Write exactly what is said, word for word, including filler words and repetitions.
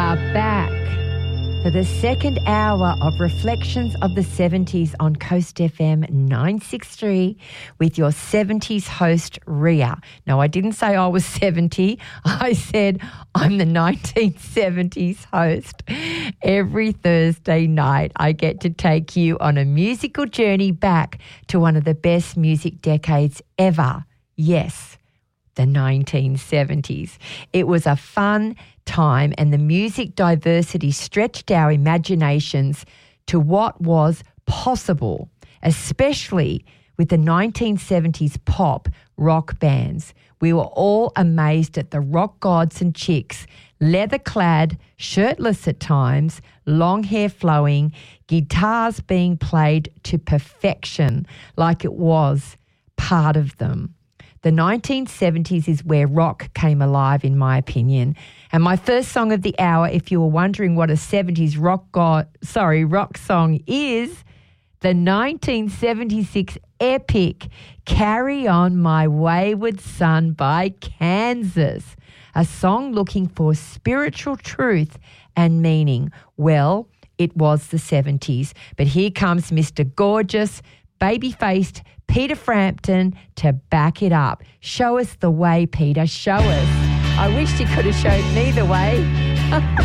are back for the second hour of Reflections of the seventies on Coast F M nine sixty-three with your seventies host, Ria. No, I didn't say I was seventy. I said I'm the nineteen seventies host. Every Thursday night, I get to take you on a musical journey back to one of the best music decades ever. Yes, the nineteen seventies. It was a fun time, and the music diversity stretched our imaginations to what was possible, especially with the nineteen seventies pop rock bands. We were all amazed at the rock gods and chicks, leather-clad, shirtless at times, long hair flowing, guitars being played to perfection like it was part of them. The nineteen seventies is where rock came alive, in my opinion. And my first song of the hour, if you were wondering what a seventies rock god, sorry, rock song is, the nineteen seventy-six epic Carry On My Wayward Son by Kansas, a song looking for spiritual truth and meaning. Well, it was the seventies, but here comes Mister Gorgeous, baby-faced Peter Frampton to back it up. Show us the way, Peter. Show us. I wish you could have showed me the way.